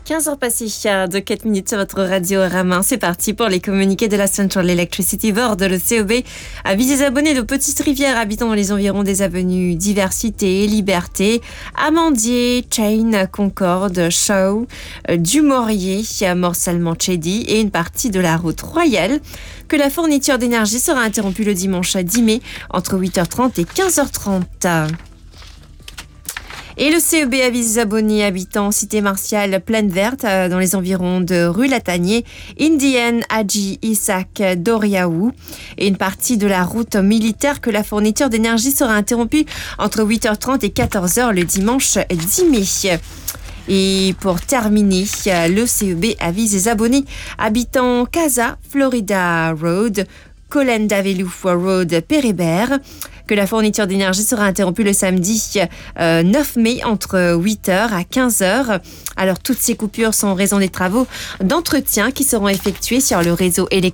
15h passées de 4 minutes sur votre radio Ramin. C'est parti pour les communiqués de la Central Electricity Board, le CEB. Avis des abonnés de Petite-Rivière habitant dans les environs des avenues Diversité, Liberté, Amandier, Chain, Concorde, Shaw, du Maurier, Morcellement-Chedy et une partie de la route Royale, que la fourniture d'énergie sera interrompue le dimanche 10 mai entre 8h30 et 15h30. Et le CEB avise les abonnés habitant Cité Martiale, Plaine Verte, dans les environs de rue Latanier, Indienne, Hadji, Isaac, Doriaou, et une partie de la route militaire que la fourniture d'énergie sera interrompue entre 8h30 et 14h le dimanche 10 mai. Et pour terminer, le CEB avise les abonnés habitant Casa, Florida Road, Colin Davelou Road, Pérébert, que la fourniture d'énergie sera interrompue le samedi 9 mai entre 8h à 15h. Alors toutes ces coupures sont en raison des travaux d'entretien qui seront effectués sur le réseau électrique